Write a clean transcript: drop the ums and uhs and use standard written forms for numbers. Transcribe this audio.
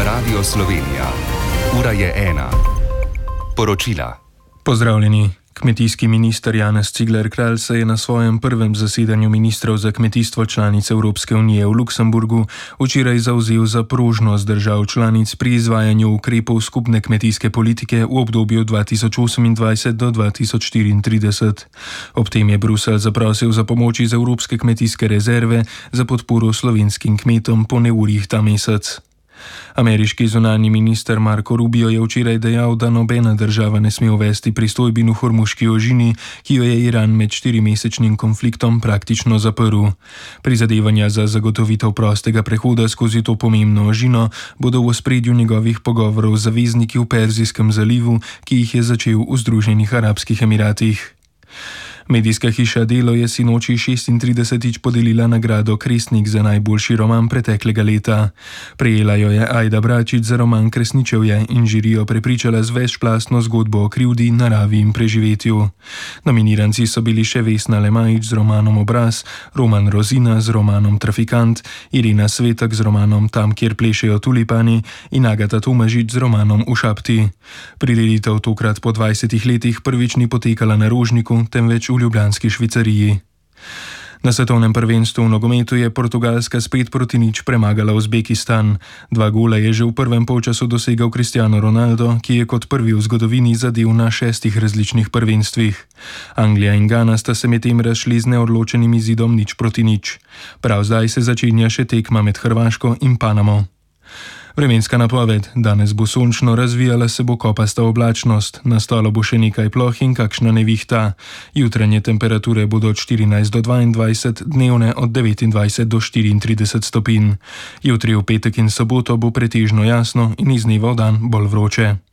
Radio Slovenija. Ura je 1. Poročila. Pozdravljeni. Kmetijski minister Janez Cigler Kralj se je na svojem prvem zasedanju ministrov za kmetijstvo članic Evropske unije v Luksemburgu včeraj zavzel za prožnost držav članic pri izvajanju ukrepov skupne kmetijske politike v obdobju 2028 do 2034. Ob tem je Bruselj zaprosil za pomoč iz Evropske kmetijske rezerve za podporo slovenskim kmetom po neurjih ta mesec. Ameriški zunanji minister Marco Rubio je včeraj dejal, da nobena država ne sme uvesti pristojbin v Hormuški ožini, ki jo je Iran med 4-mesečnim konfliktom praktično zaprl. Prizadevanja za zagotovitev prostega prehoda skozi to pomembno ožino bodo v ospredju njegovih pogovorov z zavezniki v Perzijskem zalivu, ki jih je začel v Združenih arabskih emiratih. Medijska hiša Delo je sinoči 36. podelila nagrado Kresnik za najboljši roman preteklega leta. Prejela jo je Ajda Bračič za roman Kresničevje in žirijo prepričala z večplastno zgodbo o krivdi, naravi in preživetju. Nominiranci so bili še Vesna Lemajić z romanom Obraz, Roman Rozina z romanom Trafikant, Irina Svetek z romanom Tam, kjer plešejo tulipani in Agata Tomažič z romanom V šapti. Prireditev tokrat po 20 letih prvič ni potekala na Rožniku, temveč v ljubljanski Švicariji. Na svetovnem prvenstvu v nogometu je Portugalska spet proti nič premagala Uzbekistan. 2 gola je že v prvem polčasu dosegal Cristiano Ronaldo, ki je kot prvi v zgodovini zadel na 6 različnih prvenstvih. Anglija in Gana sta se medtem razšli z neodločenim izidom 0-0. Prav zdaj se začenja še tekma med Hrvaško in Panamo. Vremenska napoved. Danes bo sončno, razvijala se bo kopasta oblačnost, nastalo bo še nekaj ploh in kakšna nevihta. Jutranje temperature bodo od 14 do 22, dnevne od 29 do 34 stopinj. Jutri v petek in soboto bo pretežno jasno in iz dneva v dan bolj vroče.